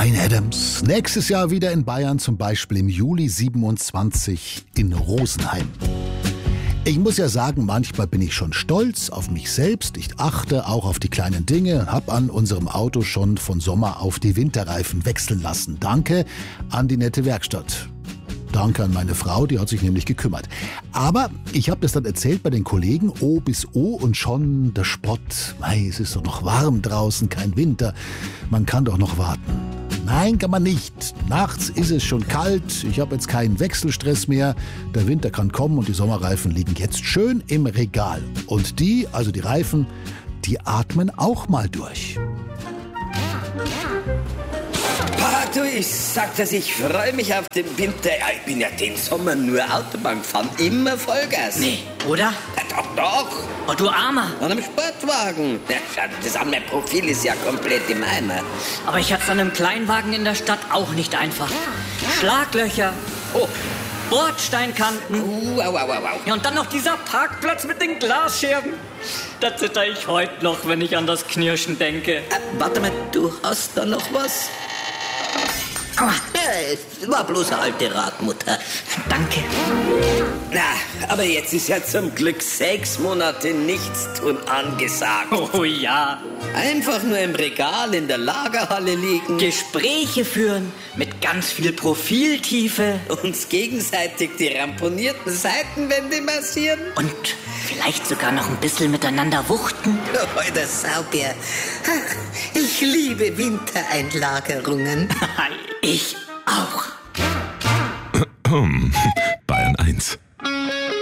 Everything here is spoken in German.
Bryan Adams. Nächstes Jahr wieder in Bayern, zum Beispiel im Juli 27 in Rosenheim. Ich muss ja sagen, manchmal bin ich schon stolz auf mich selbst. Ich achte auch auf die kleinen Dinge, habe an unserem Auto schon von Sommer auf die Winterreifen wechseln lassen. Danke an die nette Werkstatt. Danke an meine Frau, die hat sich nämlich gekümmert. Aber ich habe das dann erzählt bei den Kollegen, O bis O, und schon der Spott. Mei, es ist doch noch warm draußen, kein Winter. Man kann doch noch warten. Nein, kann man nicht. Nachts ist es schon kalt, ich habe jetzt keinen Wechselstress mehr. Der Winter kann kommen und die Sommerreifen liegen jetzt schön im Regal. Und die, also die Reifen, die atmen auch mal durch. Du, ich sag das, ich freue mich auf den Winter. Ja, ich bin ja den Sommer nur Autobahn gefahren, immer Vollgas. Nee, oder? Ja, doch. Oh, du Armer. An einem Sportwagen. Ja, schau, das an, mein Profil ist ja komplett im Eimer. Aber ich hatte es an einem Kleinwagen in der Stadt auch nicht einfach. Schlaglöcher. Oh. Bordsteinkanten. Au. Ja, und dann noch dieser Parkplatz mit den Glasscherben. Da zitter ich heute noch, wenn ich an das Knirschen denke. Warte mal, du hast da noch was? Ja, war bloß eine alte Radmutter. Danke. Na, aber jetzt ist ja zum Glück 6 Monate Nichtstun angesagt. Oh ja. Einfach nur im Regal in der Lagerhalle liegen. Gespräche führen mit ganz viel Profiltiefe. Uns gegenseitig die ramponierten Seitenwände massieren. Und vielleicht sogar noch ein bisschen miteinander wuchten. Oh, der Saubär. Ich liebe Wintereinlagerungen. Ich auch. Bayern 1.